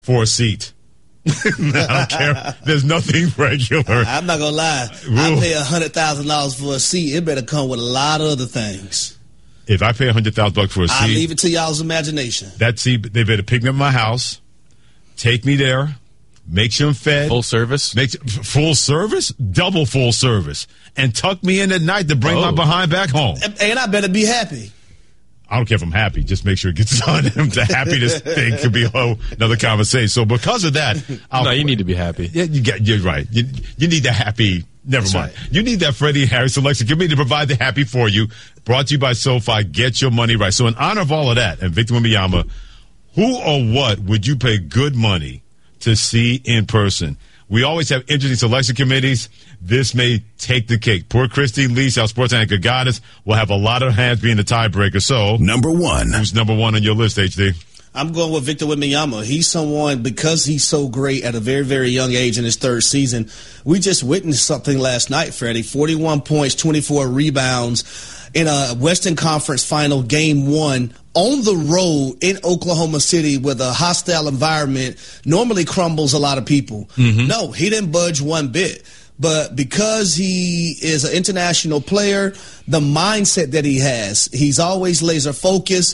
for a seat. I don't care. There's nothing regular. I'm not going to lie. I pay $100,000 for a seat. It better come with a lot of other things. If I pay $100,000 for a seat, I leave it to y'all's imagination. That seat, they better pick me up at my house, take me there, make sure I'm fed. Full service? Full service? Double full service. And tuck me in at night to bring my behind back home. And I better be happy. I don't care if I'm happy. Just make sure it gets done. The happiness thing could be another conversation. So because of that, you need to be happy. Yeah, you're right. You need the happy. Never mind. Right. You need that Freddie Harris Selection Committee to provide the happy for you. Brought to you by SoFi. Get your money right. So in honor of all of that, and Victor Wembanyama, who or what would you pay good money to see in person? We always have interesting selection committees. This may take the cake. Poor Christine Leach, our sports anchor goddess, will have a lot of hands being the tiebreaker. So, number one. Who's number one on your list, HD? I'm going with Victor Wembanyama. He's someone, because he's so great at a very, very young age in his third season. We just witnessed something last night, Freddie. 41 points, 24 rebounds in a Western Conference Final Game 1 on the road in Oklahoma City with a hostile environment normally crumbles a lot of people. Mm-hmm. No, he didn't budge one bit. But because he is an international player, the mindset that he has, he's always laser focused.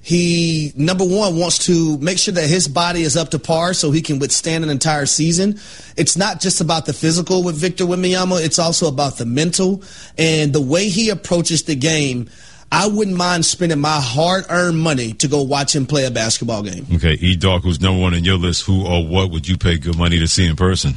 He, number one, wants to make sure that his body is up to par so he can withstand an entire season. It's not just about the physical with Victor Wembanyama. It's also about the mental. And the way he approaches the game, I wouldn't mind spending my hard-earned money to go watch him play a basketball game. Okay, E-Dog, who's number one on your list, who or what would you pay good money to see in person?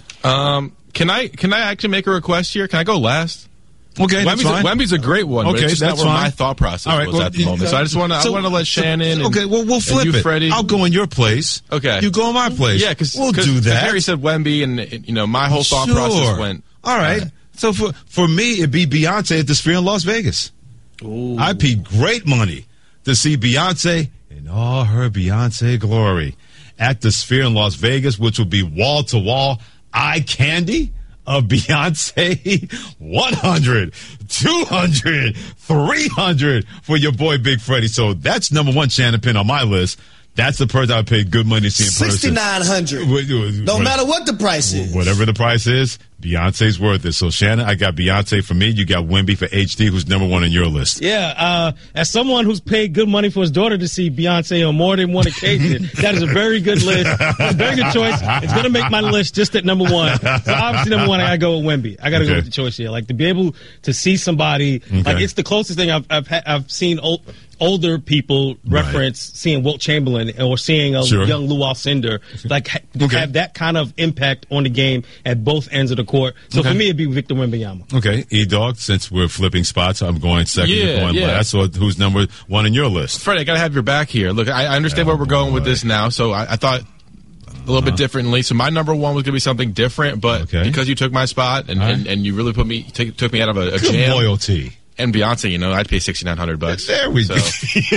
Can I actually make a request here? Can I go last? Okay, that's fine. Wemby's a great one, but it's just not where my thought process was at the moment. So I just want to let Shannon and we'll flip it. Freddie. I'll go in your place. Okay. You go in my place. Yeah, because we'll do that. Harry said Wemby, and my whole thought process went. All right. So for me, it'd be Beyonce at the Sphere in Las Vegas. Ooh. I'd pay great money to see Beyonce in all her Beyonce glory at the Sphere in Las Vegas, which will be wall-to-wall eye candy of Beyonce. 100, 200, 300 for your boy Big Freddie. So that's number one, Shannon Penn, on my list. That's the person I would pay good money to see in person. $6,900. No matter what the price is. Whatever the price is, Beyonce's worth it. So, Shannon, I got Beyonce for me. You got Wemby for HD, who's number one on your list. Yeah, as someone who's paid good money for his daughter to see Beyonce on more than one occasion, that is a very good list. A very good choice. It's going to make my list just at number one. So, obviously, number one, I got to go with Wemby. I got to go with the choice here. Like, to be able to see somebody, like, it's the closest thing I've seen older people reference seeing Wilt Chamberlain or seeing a young Lou Alcindor, like have that kind of impact on the game at both ends of the court. So for me, it'd be Victor Wembanyama. Okay, E-Dog, since we're flipping spots, I'm going second, you're going last. So who's number one on your list? Freddie, I got to have your back here. Look, I understand where we're going with this now, so I thought a little bit differently. So my number one was going to be something different, but because you took my spot and you really took me out of a jam. Loyalty. And Beyonce, I'd pay $6,900. There we go.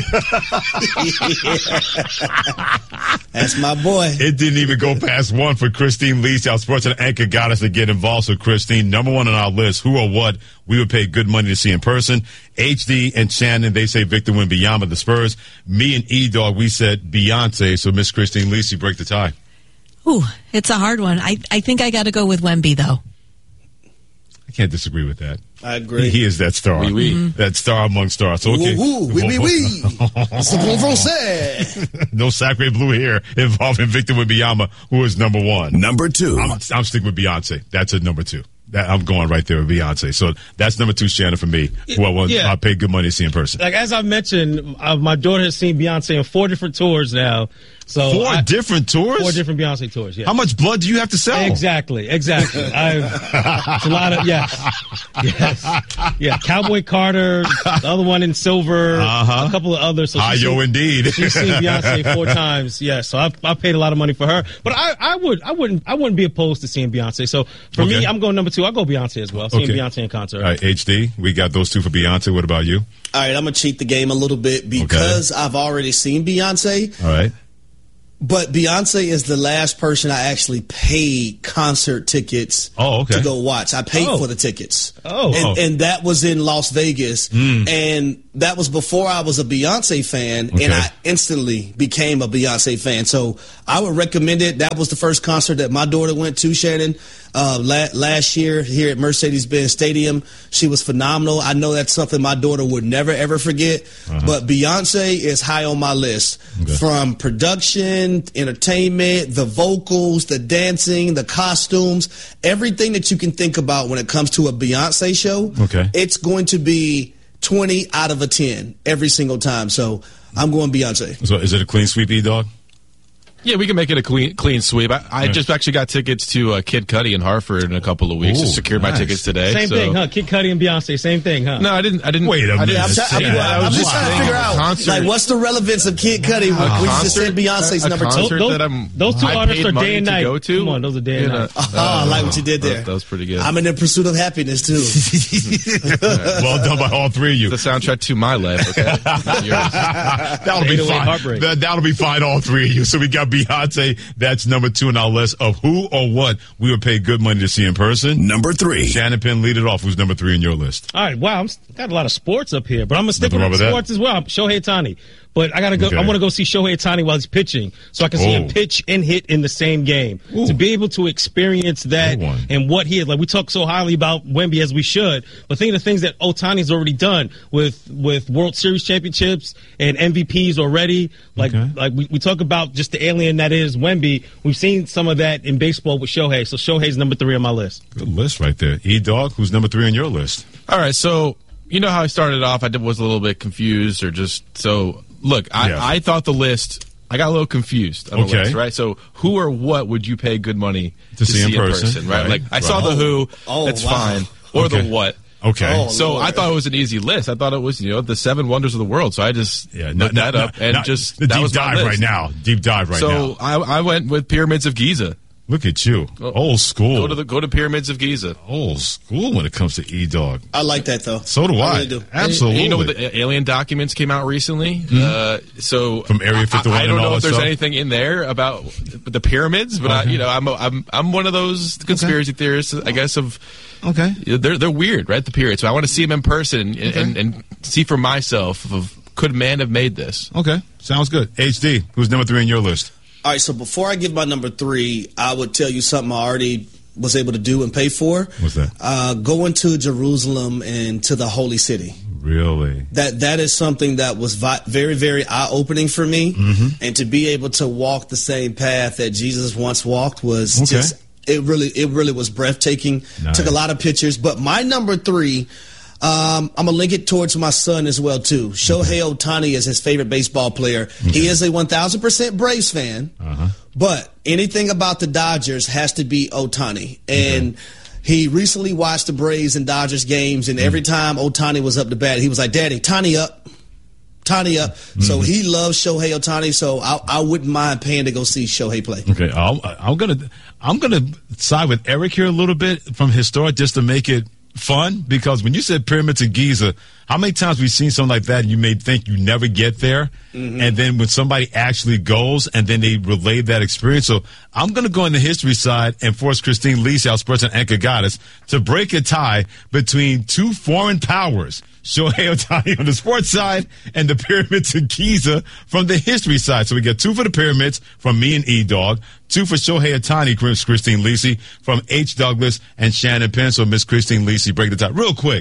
That's my boy. It didn't even go past one for Christine Leach, our sports and anchor, got us to get involved. So, Christine, number one on our list, who or what we would pay good money to see in person. HD and Shannon, they say Victor Wembanyama, the Spurs. Me and E-Dog, we said Beyonce. So, Miss Christine Leach, you break the tie. Ooh, it's a hard one. I think I got to go with Wemby, though. I can't disagree with that. I agree. He is that star. That star among stars. So, okay. C'est bon français. No sacre bleu here involving Victor Wembanyama, who is number one. Number two. I'm sticking with Beyonce. That's a number two. I'm going right there with Beyonce. So that's number two, Shannon, for me, who I pay good money to see in person. Like, as I mentioned, my daughter has seen Beyonce on 4 different tours now. So Four different tours? 4 different Beyonce tours, yeah. How much blood do you have to sell? Exactly. It's a lot of, yes. Yeah, Cowboy Carter, the other one in silver, a couple of others. So indeed. She's seen Beyonce 4 times, yeah. So I paid a lot of money for her. But I wouldn't be opposed to seeing Beyonce. So for me, I'm going number 2. I'll go Beyonce as well. Seeing Beyonce in concert. All right, HD, we got those 2 for Beyonce. What about you? All right, I'm going to cheat the game a little bit because I've already seen Beyonce. All right. But Beyonce is the last person I actually paid concert tickets to go watch. I paid for the tickets. And that was in Las Vegas. And that was before I was a Beyonce fan, and I instantly became a Beyonce fan. So I would recommend it. That was the first concert that my daughter went to, Shannon, last year here at Mercedes-Benz Stadium. She was phenomenal. I know that's something my daughter would never, ever forget. But Beyonce is high on my list. From production, entertainment, the vocals, the dancing, the costumes, everything that you can think about when it comes to a Beyonce show, it's going to be 20 out of a 10 every single time. So I'm going Beyonce. So is it a clean sweep, E-Dog? Yeah, we can make it a clean sweep. I just actually got tickets to Kid Cudi in Hartford in a couple of weeks. Just secured my tickets today. Same thing, huh? Kid Cudi and Beyonce, same thing, huh? No, I didn't. Wait a minute. I'm just trying to figure out, like, what's the relevance of Kid Cudi when you just said Beyonce's number 2? Those two artists are day and night. Go to? Come on, those are day and night. I like what you did there. That was pretty good. I'm in the pursuit of happiness, too. Well done by all three of you. The soundtrack to my life, okay? Not yours. That'll be fine. That'll be fine, all three of you. So we got Beyonce. That's number 2 on our list of who or what we would pay good money to see in person. Number 3. Shannon Penn, lead it off. Who's number 3 on your list? All right, wow, got a lot of sports up here, but I'm going to stick with sports as well. Shohei Ohtani. But I gotta go. I want to go see Shohei Ohtani while he's pitching, so I can see him pitch and hit in the same game. To be able to experience that and what he is like. We talk so highly about Wemby as we should, but think of the things that Ohtani's already done with World Series championships and MVPs already. Like we talk about just the alien that is Wemby. We've seen some of that in baseball with Shohei. So Shohei's number 3 on my list. Good list right there. E-Dog, who's number 3 on your list? All right, so you know how I started off. I was a little bit confused, or just so. Look, I thought the list, I got a little confused on the list, right? So who or what would you pay good money to see in person, right? Like, I saw the who, that's fine, or the what. So I thought it was an easy list. I thought it was, the 7 wonders of the world. So I just looked that up and that was my list. Deep dive right now. So I went with Pyramids of Giza. Look at you, old school. Go to Pyramids of Giza. Old school when it comes to E-Dog. I like that though. So do I. Really do. Absolutely. The alien documents came out recently. So from Area 51. I don't know if there's anything in there about the pyramids, but I'm one of those conspiracy theorists, I guess. They're weird, right? The pyramids. So I want to see them in person and see for myself of could man have made this. Okay, sounds good. HD, who's number 3 on your list? All right, so before I give my number 3, I would tell you something I already was able to do and pay for. What's that? Going to Jerusalem and to the Holy City. Really? That is something that was very, very eye-opening for me. And to be able to walk the same path that Jesus once walked was just, it really was breathtaking. Nice. Took a lot of pictures. But my number 3, I'm going to link it towards my son as well, too. Shohei Ohtani is his favorite baseball player. He is a 1,000% Braves fan, but anything about the Dodgers has to be Ohtani. And he recently watched the Braves and Dodgers games, and every time Ohtani was up to bat, he was like, "Daddy, Tani up. Tani up." So he loves Shohei Ohtani, so I wouldn't mind paying to go see Shohei play. Okay, I'm gonna side with Eric here a little bit from historic just to make it fun, because when you said Pyramids of Giza, how many times we've seen something like that and you may think you never get there, and then when somebody actually goes and then they relay that experience. So I'm going to go on the history side and force Christine Lisi, our sports and anchor goddess, to break a tie between 2 foreign powers, Shohei Ohtani on the sports side and the Pyramids of Giza from the history side. So we get 2 for the Pyramids from me and E-Dog, 2 for Shohei Ohtani, Christine Lisi, from H. Douglas and Shannon Penn. So Miss Christine Lisi, break the tie. Real quick.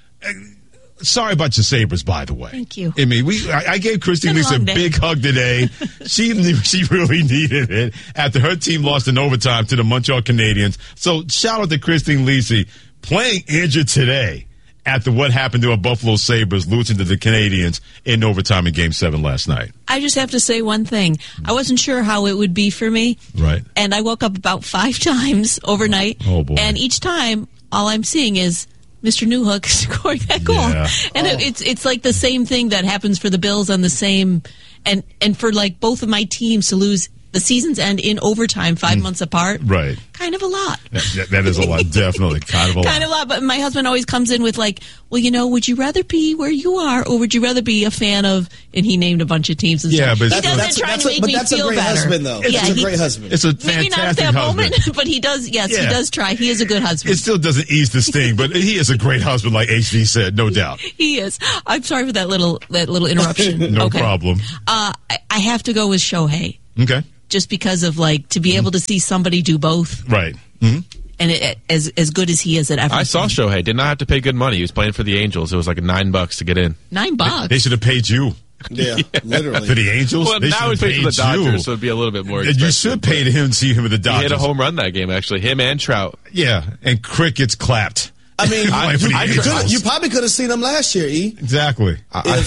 Sorry about your Sabres, by the way. Thank you. I mean, I gave Christine Lisi a big hug today. She really needed it after her team lost in overtime to the Montreal Canadiens. So shout out to Christine Lisi, playing injured today after what happened to our Buffalo Sabres losing to the Canadiens in overtime in Game 7 last night. I just have to say one thing. I wasn't sure how it would be for me. Right. And I woke up about 5 times overnight. Oh, boy. And each time, all I'm seeing is Mr. Newhook scoring that goal. Yeah. And it's like the same thing that happens for the Bills on the same, and for like both of my teams to lose the seasons end in overtime 5 months apart. Right. Kind of a lot. That is a lot, definitely. Kind of a lot. Kind of a lot, but my husband always comes in with like, well, would you rather be where you are, or would you rather be a fan of, and he named a bunch of teams and stuff. But he doesn't try to make me feel better. Husband, though. It's a great husband. It's a fantastic maybe not at that husband. moment, but he does, he does try. He is a good husband. It still doesn't ease the sting, but he is a great husband, like HV said, no doubt. He is. I'm sorry for that little interruption. No problem. I have to go with Shohei. Okay. Just because of to be able to see somebody do both. Right. Mm-hmm. And as good as he is at everything. I saw Shohei. Did not have to pay good money. He was playing for the Angels. It was like $9 to get in. $9? They should have paid you. Yeah, literally. For the Angels? Well, now he's paying for the Dodgers, so it'd be a little bit more expensive. You should pay him to see him with the Dodgers. He hit a home run that game, actually. Him and Trout. Yeah, and Crickets clapped. I mean, you probably could have seen him last year, E. Exactly. I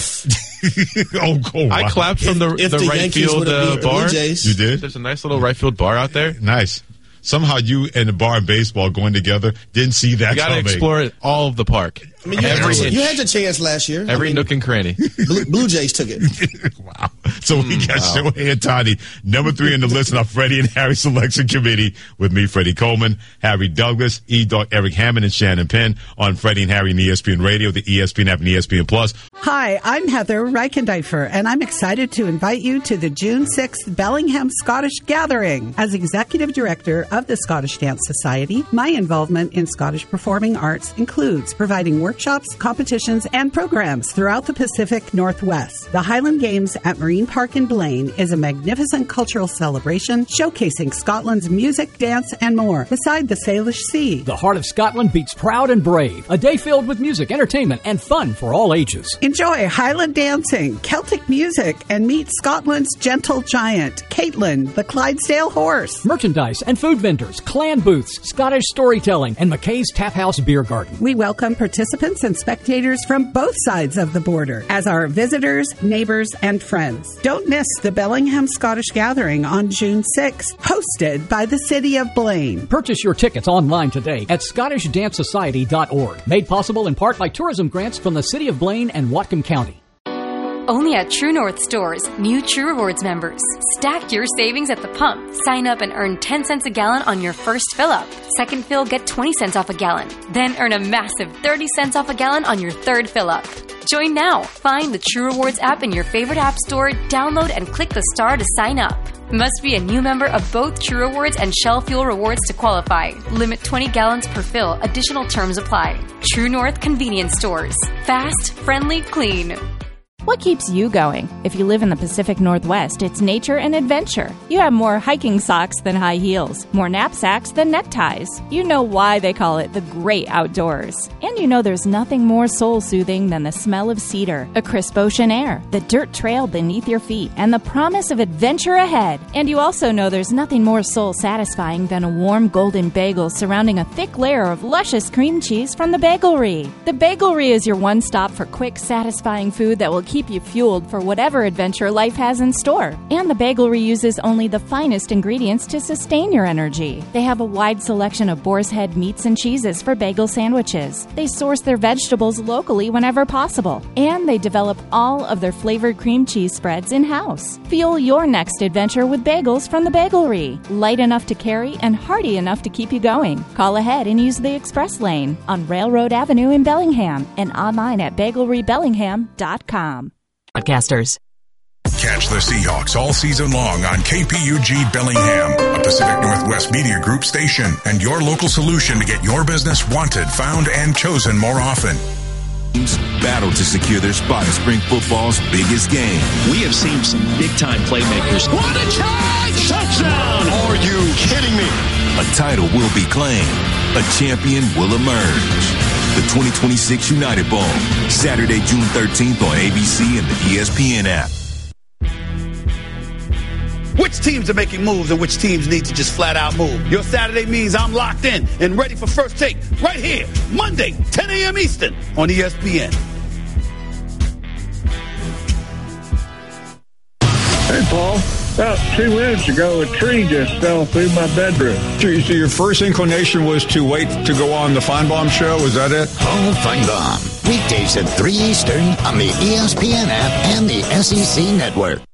clapped from the right field bar. You did? There's a nice little right field bar out there. Nice. Somehow you and the bar and baseball going together didn't see that coming. You got to explore all of the park. I mean, you had your chance last year. Every nook and cranny. Blue Jays took it. Wow. So we got Shohei Ohtani, number 3 in the list in our Freddie and Harry selection committee with me, Freddie Coleman, Harry Douglas, E-Dog, Eric Hammond, and Shannon Penn on Freddie and Harry and ESPN Radio, the ESPN app, and ESPN Plus. Hi, I'm Heather Reichendeifer, and I'm excited to invite you to the June 6th Bellingham Scottish Gathering. As Executive Director of the Scottish Dance Society, my involvement in Scottish performing arts includes providing workshops, competitions, and programs throughout the Pacific Northwest. The Highland Games at Marine Park in Blaine is a magnificent cultural celebration showcasing Scotland's music, dance, and more, beside the Salish Sea. The heart of Scotland beats proud and brave. A day filled with music, entertainment, and fun for all ages. Enjoy Highland dancing, Celtic music, and meet Scotland's gentle giant, Caitlin, the Clydesdale horse. Merchandise and food vendors, clan booths, Scottish storytelling, and McKay's Tap House Beer Garden. We welcome participants and spectators from both sides of the border as our visitors, neighbors, and friends. Don't miss the Bellingham Scottish Gathering on June 6th, hosted by the City of Blaine. Purchase your tickets online today at ScottishDanceSociety.org. Made possible in part by tourism grants from the City of Blaine and Whatcom County. Only at True North stores, new True Rewards members. Stack your savings at the pump. Sign up and earn 10 cents a gallon on your first fill-up. Second fill, get 20 cents off a gallon. Then earn a massive 30 cents off a gallon on your third fill-up. Join now. Find the True Rewards app in your favorite app store, download and click the star to sign up. Must be a new member of both True Rewards and Shell Fuel Rewards to qualify. Limit 20 gallons per fill. Additional terms apply. True North Convenience Stores. Fast, friendly, clean. What keeps you going? If you live in the Pacific Northwest, it's nature and adventure. You have more hiking socks than high heels, more knapsacks than neckties. You know why they call it the great outdoors. And you know there's nothing more soul-soothing than the smell of cedar, a crisp ocean air, the dirt trail beneath your feet, and the promise of adventure ahead. And you also know there's nothing more soul-satisfying than a warm golden bagel surrounding a thick layer of luscious cream cheese from the Bagelry. The Bagelry is your one-stop for quick, satisfying food that will keep you fueled for whatever adventure life has in store. And the Bagelry uses only the finest ingredients to sustain your energy. They have a wide selection of boar's head meats and cheeses for bagel sandwiches. They source their vegetables locally whenever possible. And they develop all of their flavored cream cheese spreads in-house. Fuel your next adventure with bagels from the Bagelry. Light enough to carry and hearty enough to keep you going. Call ahead and use the express lane on Railroad Avenue in Bellingham and online at bagelrybellingham.com. Podcasters. Catch the Seahawks all season long on KPUG Bellingham, a Pacific Northwest Media Group station, and your local solution to get your business wanted, found, and chosen more often. Battle to secure their spot in spring football's biggest game. We have seen some big-time playmakers. What a charge! Touchdown! Are you kidding me? A title will be claimed. A champion will emerge. The 2026 United Bowl, Saturday, June 13th on ABC and the ESPN app. Which teams are making moves and which teams need to just flat out move? Your Saturday means I'm locked in and ready for First Take right here, Monday, 10 a.m. Eastern on ESPN. Hey, Paul. About 2 minutes ago, a tree just fell through my bedroom. So your first inclination was to wait to go on the Feinbaum Show? Was that it? Paul Feinbaum. Weekdays at 3 Eastern on the ESPN app and the SEC Network.